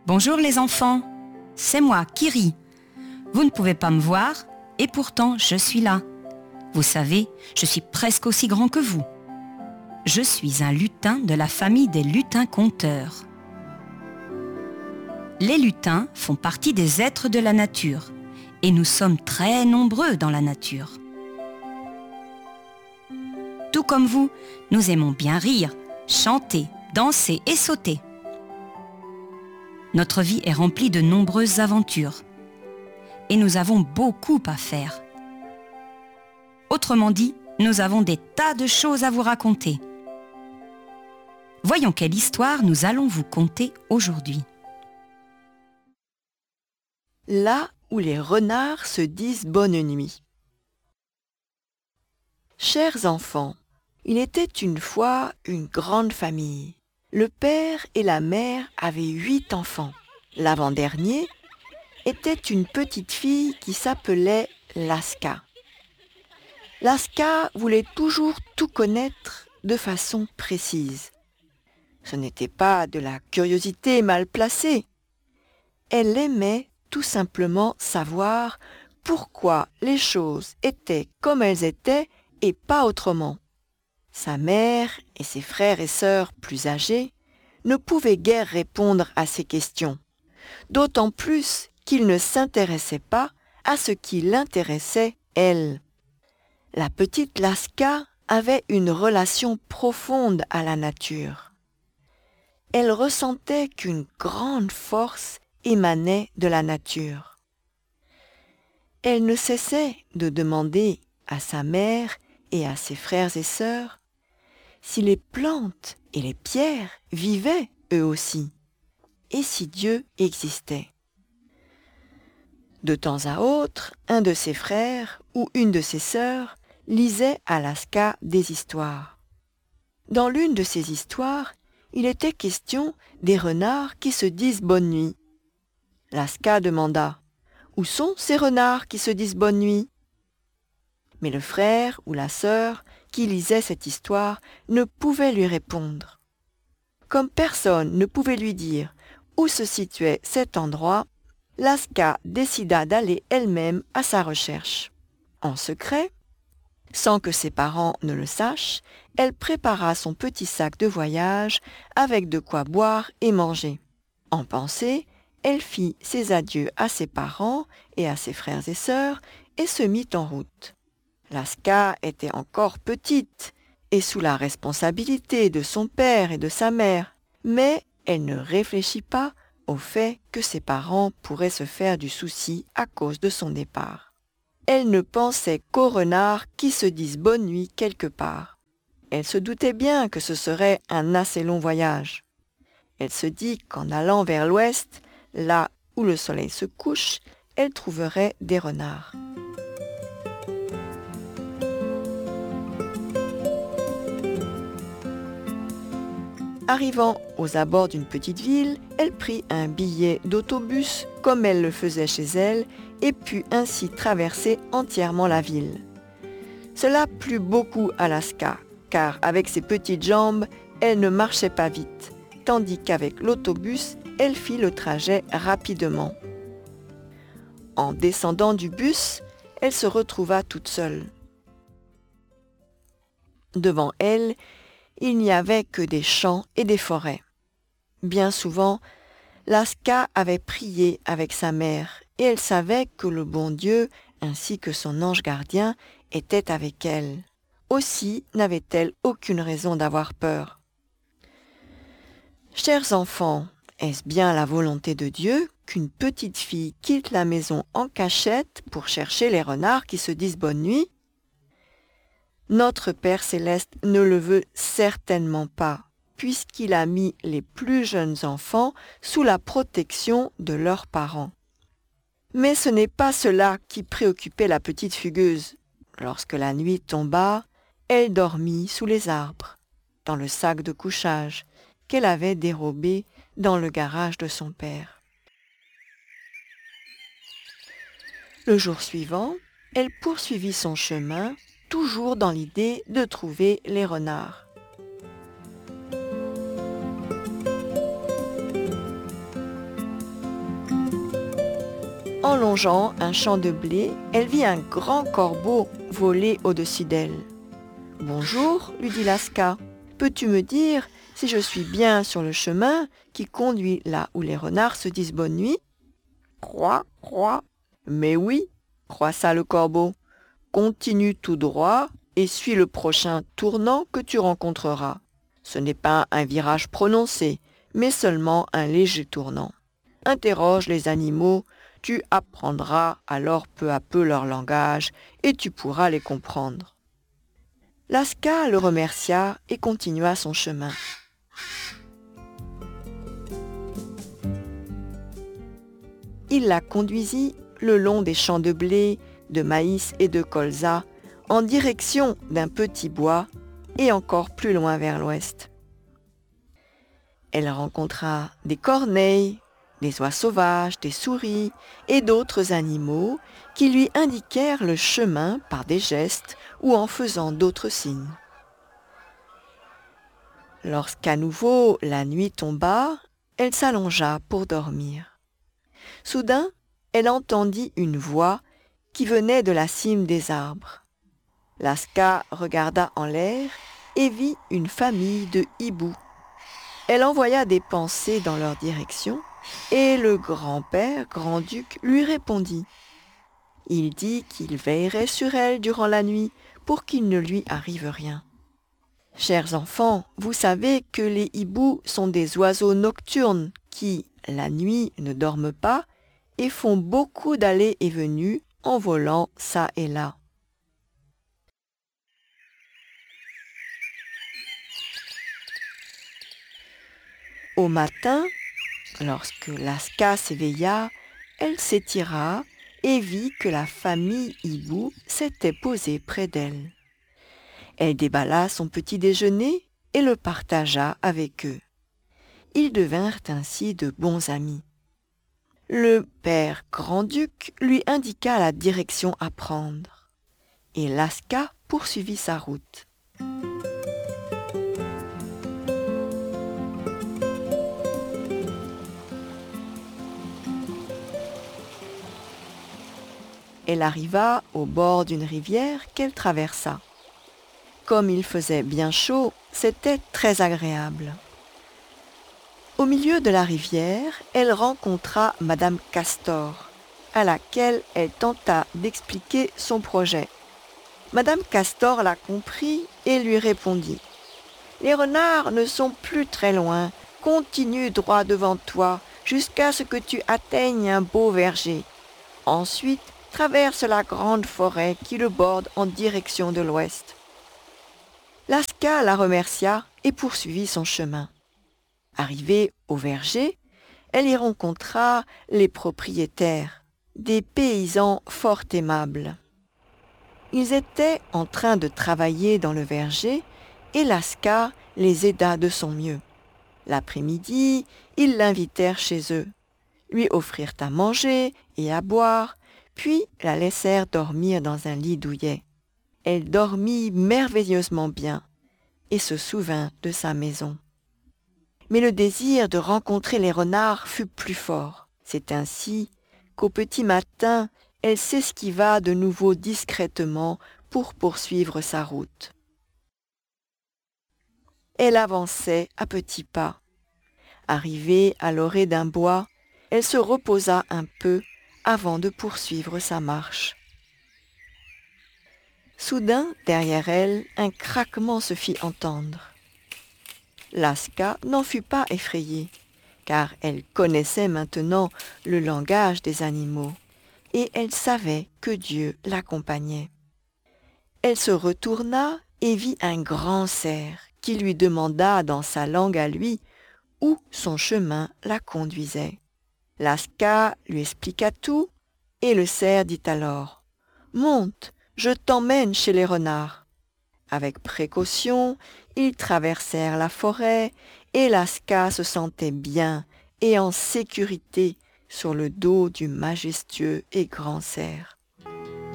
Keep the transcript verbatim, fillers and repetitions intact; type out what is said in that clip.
Bonjour les enfants, c'est moi, Kiri. Vous ne pouvez pas me voir et pourtant je suis là. Vous savez, je suis presque aussi grand que vous. Je suis un lutin de la famille des lutins-conteurs. Les lutins font partie des êtres de la nature et nous sommes très nombreux dans la nature. Tout comme vous, nous aimons bien rire, chanter, danser et sauter. Notre vie est remplie de nombreuses aventures et nous avons beaucoup à faire. Autrement dit, nous avons des tas de choses à vous raconter. Voyons quelle histoire nous allons vous conter aujourd'hui. Là où les renards se disent bonne nuit. Chers enfants, il était une fois une grande famille. Le père et la mère avaient huit enfants. L'avant-dernier était une petite fille qui s'appelait Laska. Laska voulait toujours tout connaître de façon précise. Ce n'était pas de la curiosité mal placée. Elle aimait tout simplement savoir pourquoi les choses étaient comme elles étaient et pas autrement. Sa mère et ses frères et sœurs plus âgés ne pouvaient guère répondre à ces questions, d'autant plus qu'ils ne s'intéressaient pas à ce qui l'intéressait, elle. La petite Laska avait une relation profonde à la nature. Elle ressentait qu'une grande force émanait de la nature. Elle ne cessait de demander à sa mère et à ses frères et sœurs si les plantes et les pierres vivaient eux aussi, et si Dieu existait. De temps à autre, un de ses frères ou une de ses sœurs lisait à Laska des histoires. Dans l'une de ces histoires, il était question des renards qui se disent bonne nuit. Laska demanda « Où sont ces renards qui se disent bonne nuit ?» Mais le frère ou la sœur qui lisait cette histoire ne pouvait lui répondre. Comme personne ne pouvait lui dire où se situait cet endroit, Laska décida d'aller elle-même à sa recherche. En secret, sans que ses parents ne le sachent, elle prépara son petit sac de voyage avec de quoi boire et manger. En pensée, elle fit ses adieux à ses parents et à ses frères et sœurs et se mit en route. Laska était encore petite et sous la responsabilité de son père et de sa mère, mais elle ne réfléchit pas au fait que ses parents pourraient se faire du souci à cause de son départ. Elle ne pensait qu'aux renards qui se disent bonne nuit quelque part. Elle se doutait bien que ce serait un assez long voyage. Elle se dit qu'en allant vers l'ouest, là où le soleil se couche, elle trouverait des renards. Arrivant aux abords d'une petite ville, elle prit un billet d'autobus comme elle le faisait chez elle et put ainsi traverser entièrement la ville. Cela plut beaucoup à Laska, car avec ses petites jambes, elle ne marchait pas vite, tandis qu'avec l'autobus, elle fit le trajet rapidement. En descendant du bus, elle se retrouva toute seule. Devant elle, il n'y avait que des champs et des forêts. Bien souvent, Laska avait prié avec sa mère et elle savait que le bon Dieu, ainsi que son ange gardien, était avec elle. Aussi n'avait-elle aucune raison d'avoir peur. Chers enfants, est-ce bien la volonté de Dieu qu'une petite fille quitte la maison en cachette pour chercher les renards qui se disent bonne nuit ? Notre Père céleste ne le veut certainement pas, puisqu'il a mis les plus jeunes enfants sous la protection de leurs parents. Mais ce n'est pas cela qui préoccupait la petite fugueuse. Lorsque la nuit tomba, elle dormit sous les arbres, dans le sac de couchage qu'elle avait dérobé dans le garage de son père. Le jour suivant, elle poursuivit son chemin, toujours dans l'idée de trouver les renards. En longeant un champ de blé, elle vit un grand corbeau voler au-dessus d'elle. « Bonjour, lui dit Laska. Peux-tu me dire si je suis bien sur le chemin qui conduit là où les renards se disent bonne nuit ?»« Croix, croix. »« Mais oui, croissa le corbeau. Continue tout droit et suis le prochain tournant que tu rencontreras. Ce n'est pas un virage prononcé, mais seulement un léger tournant. Interroge les animaux, tu apprendras alors peu à peu leur langage et tu pourras les comprendre. » Laska le remercia et continua son chemin. Il la conduisit le long des champs de blé, de maïs et de colza, en direction d'un petit bois et encore plus loin vers l'ouest. Elle rencontra des corneilles, des oies sauvages, des souris et d'autres animaux qui lui indiquèrent le chemin par des gestes ou en faisant d'autres signes. Lorsqu'à nouveau la nuit tomba, elle s'allongea pour dormir. Soudain, elle entendit une voix qui venait de la cime des arbres. Laska regarda en l'air et vit une famille de hiboux. Elle envoya des pensées dans leur direction et le grand-père, grand-duc, lui répondit. Il dit qu'il veillerait sur elle durant la nuit pour qu'il ne lui arrive rien. Chers enfants, vous savez que les hiboux sont des oiseaux nocturnes qui, la nuit, ne dorment pas et font beaucoup d'allées et venues en volant çà et là. Au matin, lorsque Laska s'éveilla, elle s'étira et vit que la famille hibou s'était posée près d'elle. Elle déballa son petit déjeuner et le partagea avec eux. Ils devinrent ainsi de bons amis. Le père grand-duc lui indiqua la direction à prendre et Laska poursuivit sa route. Elle arriva au bord d'une rivière qu'elle traversa. Comme il faisait bien chaud, c'était très agréable. Au milieu de la rivière, elle rencontra Madame Castor, à laquelle elle tenta d'expliquer son projet. Madame Castor la comprit et lui répondit « Les renards ne sont plus très loin, continue droit devant toi jusqu'à ce que tu atteignes un beau verger. Ensuite, traverse la grande forêt qui le borde en direction de l'ouest. » Laska la remercia et poursuivit son chemin. Arrivée au verger, elle y rencontra les propriétaires, des paysans fort aimables. Ils étaient en train de travailler dans le verger et Laska les aida de son mieux. L'après-midi, ils l'invitèrent chez eux, lui offrirent à manger et à boire, puis la laissèrent dormir dans un lit douillet. Elle dormit merveilleusement bien et se souvint de sa maison. Mais le désir de rencontrer les renards fut plus fort. C'est ainsi qu'au petit matin, elle s'esquiva de nouveau discrètement pour poursuivre sa route. Elle avançait à petits pas. Arrivée à l'orée d'un bois, elle se reposa un peu avant de poursuivre sa marche. Soudain, derrière elle, un craquement se fit entendre. Laska n'en fut pas effrayée, car elle connaissait maintenant le langage des animaux, et elle savait que Dieu l'accompagnait. Elle se retourna et vit un grand cerf qui lui demanda dans sa langue à lui où son chemin la conduisait. Laska lui expliqua tout, et le cerf dit alors « Monte, je t'emmène chez les renards. » Avec précaution, ils traversèrent la forêt et Laska se sentait bien et en sécurité sur le dos du majestueux et grand cerf.